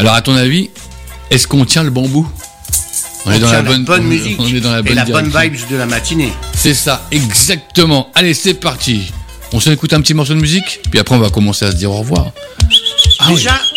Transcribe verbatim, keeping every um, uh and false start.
Alors, à ton avis, est-ce qu'on tient le bon bout? On, on est dans la bonne, bonne musique on est dans la bonne et la direction. bonne vibes de la matinée. C'est ça, exactement. Allez, c'est parti. On s'écoute un petit morceau de musique, puis après on va commencer à se dire au revoir. Ah Déjà, oui.